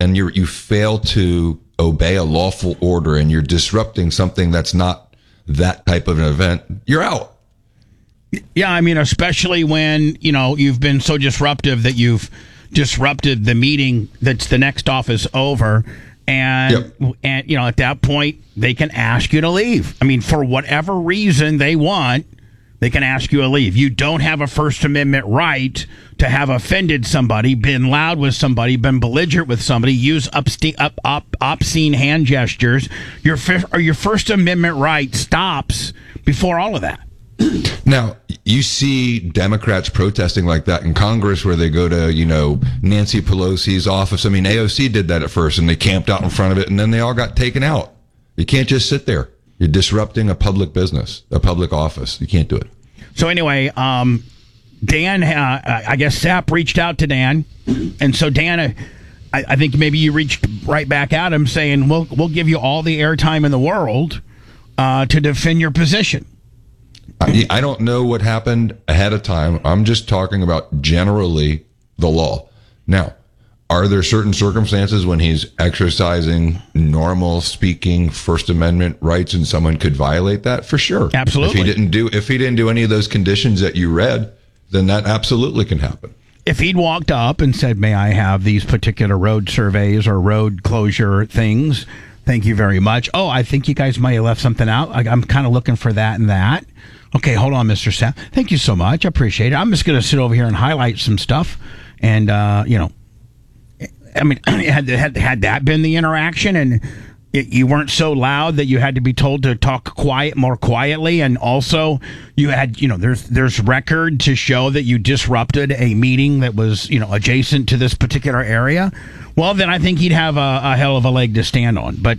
and you fail to obey a lawful order and you're disrupting something that's not that type of an event, you're out. Yeah, I mean, especially when, you've been so disruptive that you've disrupted the meeting that's the next office over. And, at that point, they can ask you to leave. I mean, for whatever reason they want, they can ask you to leave. You don't have a First Amendment right to have offended somebody, been loud with somebody, been belligerent with somebody, use obscene hand gestures. Your First Amendment right stops before all of that. Now, you see Democrats protesting like that in Congress where they go to, Nancy Pelosi's office. I mean, AOC did that at first, and they camped out in front of it, and then they all got taken out. You can't just sit there. You're disrupting a public business, a public office. You can't do it. So anyway, Dan, I guess Sapp reached out to Dan, and so Dan, I think maybe you reached right back at him saying, we'll give you all the airtime in the world to defend your position. I don't know what happened ahead of time. I'm just talking about generally the law. Now, are there certain circumstances when he's exercising normal speaking First Amendment rights and someone could violate that? For sure. Absolutely. If he didn't do any of those conditions that you read, then that absolutely can happen. If he'd walked up and said, may I have these particular road surveys or road closure things? Thank you very much. Oh, I think you guys might have left something out. I'm kind of looking for that and that. Okay, hold on, Mr. Sapp. Thank you so much. I appreciate it. I'm just going to sit over here and highlight some stuff. And, I mean, had that been the interaction and you weren't so loud that you had to be told to talk more quietly. And also you had, there's record to show that you disrupted a meeting that was, adjacent to this particular area. Well, then I think he'd have a hell of a leg to stand on. But,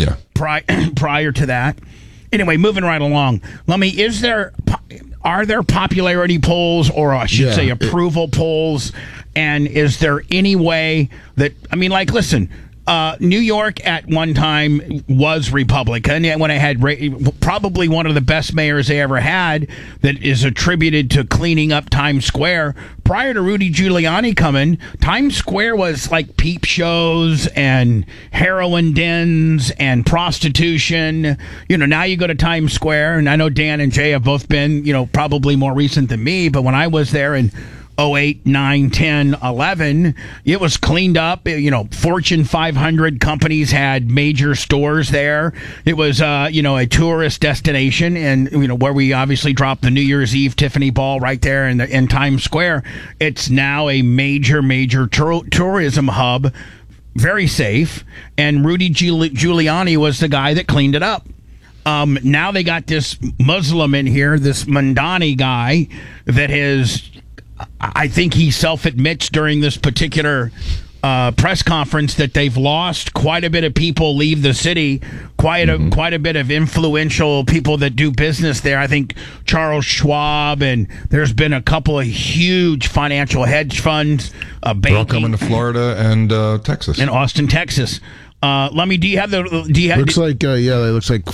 prior to that. Anyway, moving right along. Lummi, are there popularity polls, or I should say approval polls? And is there any way that, listen, New York at one time was Republican when it had probably one of the best mayors they ever had that is attributed to cleaning up Times Square. Prior to Rudy Giuliani coming, Times Square was like peep shows and heroin dens and prostitution. Now you go to Times Square, and I know Dan and Jay have both been, probably more recent than me, but when I was there in 08, 9, 10, 11, it was cleaned up. Fortune 500 companies had major stores there. It was, a tourist destination, and, where we obviously dropped the New Year's Eve Tiffany ball right there in Times Square. It's now a major tourism hub, very safe, and Rudy Giuliani was the guy that cleaned it up. Now they got this Muslim in here, this Mamdani guy that has... I think he self-admits during this particular press conference that they've lost quite a bit of people leave the city, quite a bit of influential people that do business there. I think Charles Schwab, and there's been a couple of huge financial hedge funds. They're all coming to Florida and Texas. And Austin, Texas. Lummi, do you have? Looks like it looks like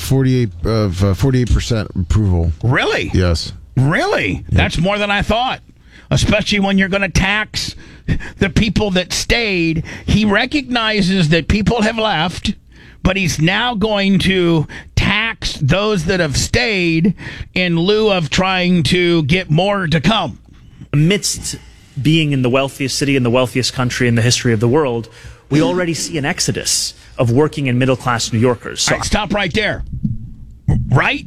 48% approval. Really? Yes. Really? Yep. That's more than I thought. Especially when you're going to tax the people that stayed. He recognizes that people have left, but he's now going to tax those that have stayed in lieu of trying to get more to come. Amidst being in the wealthiest city in the wealthiest country in the history of the world, we already see an exodus of working and middle-class New Yorkers. So all right, stop right there. Right?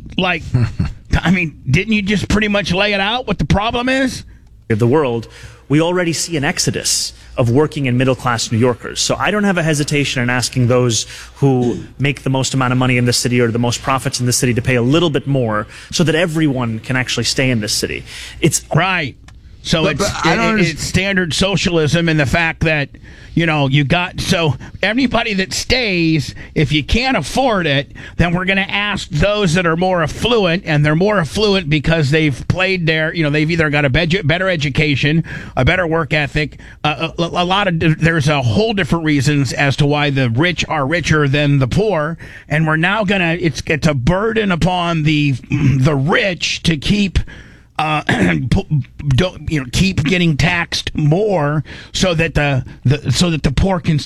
Didn't you just pretty much lay it out what the problem is? Of the world, we already see an exodus of working and middle-class New Yorkers. So I don't have a hesitation in asking those who make the most amount of money in the city or the most profits in the city to pay a little bit more so that everyone can actually stay in this city. It's right. So it's standard socialism in the fact that, so everybody that stays, if you can't afford it, then we're going to ask those that are more affluent, and they're more affluent because they've played their, they've either got a better education, a better work ethic, there's a whole different reasons as to why the rich are richer than the poor, and we're now it's a burden upon the rich to keep keep getting taxed more so that the poor can